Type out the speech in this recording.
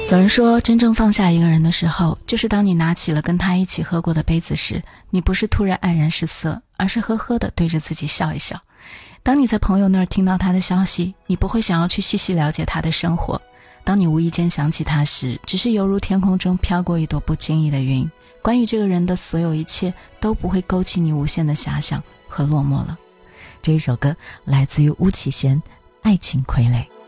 有人说，真正放下一个人的时候，就是当你拿起了跟他一起喝过的杯子时，你不是突然黯然失色，而是呵呵地对着自己笑一笑。当你在朋友那儿听到他的消息，你不会想要去细细了解他的生活。当你无意间想起他时，只是犹如天空中飘过一朵不经意的云，关于这个人的所有一切都不会勾起你无限的遐想和落寞了。这一首歌来自于巫启贤，《爱情傀儡》。